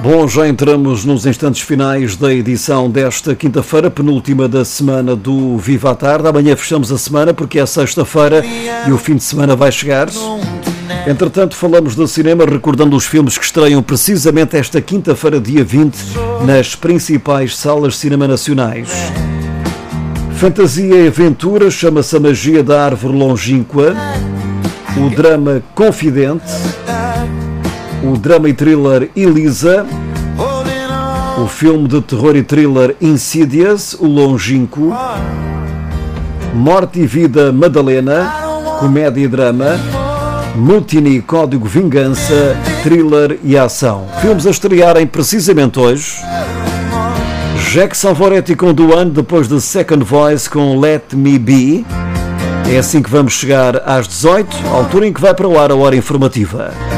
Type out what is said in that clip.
Bom, já entramos nos instantes finais da edição desta quinta-feira, penúltima da semana do Viva à Tarde. Amanhã fechamos a semana porque é sexta-feira e o fim de semana vai chegar. Entretanto, falamos do cinema, recordando os filmes que estreiam precisamente esta quinta-feira, dia 20, nas principais salas de cinema nacionais. Fantasia e aventura, chama-se A Magia da Árvore Longínqua. O drama Confidente. O drama e thriller Elisa. O filme de terror e thriller Insidious, O Longínquo. Morte e Vida Madalena, comédia e drama. Mutiny, Código Vingança, thriller e ação. Filmes a estrearem precisamente hoje. Jack Savoretti com Duane, depois de Second Voice com Let Me Be. É assim que vamos chegar às 18, altura em que vai para o ar a hora informativa.